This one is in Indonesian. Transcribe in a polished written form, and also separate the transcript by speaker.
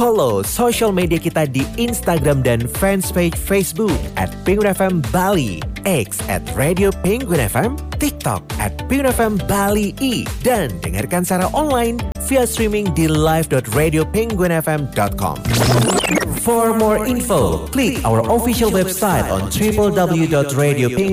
Speaker 1: Follow social media kita di Instagram dan fanspage Facebook @Penguin FM Bali, X @Radio Penguin FM, TikTok @PenguinFM Bali I, dan dengarkan secara online via streaming di live.radiopenguinfm.com. For more info, klik our official website on www.radiopenguin.com.